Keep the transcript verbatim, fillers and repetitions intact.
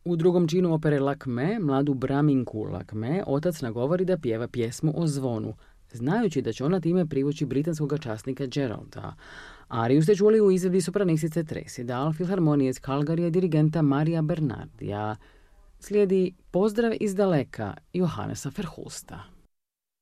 U drugom činu opere Lakme, mladu Braminku Lakme, otac nagovori da pjeva pjesmu o zvonu, znajući da će ona time privući britanskog časnika Geralda. Ariju ste čuli u izvedbi sopranisice Tracy Dahl, filharmonije iz Calgaryja i dirigenta Marija Bernardija. Slijedi Pozdrav iz daleka Johannesa Verhulsta.